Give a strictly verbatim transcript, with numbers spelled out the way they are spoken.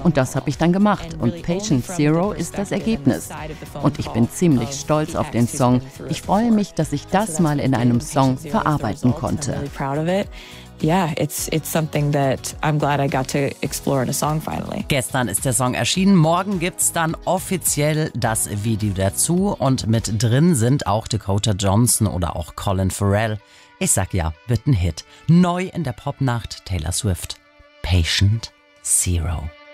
Und das habe ich dann gemacht. Und Patient Zero ist das Ergebnis. Und ich bin ziemlich stolz auf den Song. Ich freue mich, dass ich das mal in einem Song verarbeiten konnte. Yeah, it's it's something that I'm glad I got to explore in a song finally. Gestern ist der Song erschienen, morgen gibt's dann offiziell das Video dazu und mit drin sind auch Dakota Johnson oder auch Colin Farrell. Ich sag ja, wird ein Hit. Neu in der Popnacht Taylor Swift. Patient Zero.